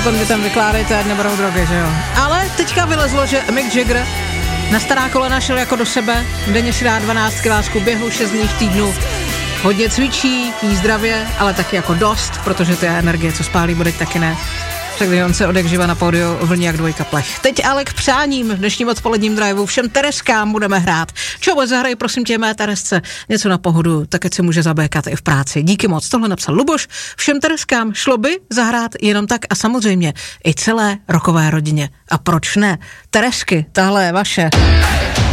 potom mě tam vykládejte, ať neberou drogy, že jo. Ale teďka vylezlo, že Mick Jagger na stará kolena šel jako do sebe, denně si dá 12 kilásků běhu, 6 dní v týdnu, hodně cvičí, jí zdravě, ale taky jako dost, protože ty energie, co spálí, bude taky ne. Takže on se odekživa na pódiu vlní jak dvojka plech. Teď ale k přáním v dnešním odpoledním driveu všem Tereskám budeme hrát. Čo, zahraj prosím tě mé Teresce něco na pohodu, tak ať se může zabékat i v práci. Díky moc, tohle napsal Luboš. Všem Tereskám šlo by zahrát jenom tak a samozřejmě i celé rokové rodině. A proč ne? Teresky, tahle je vaše.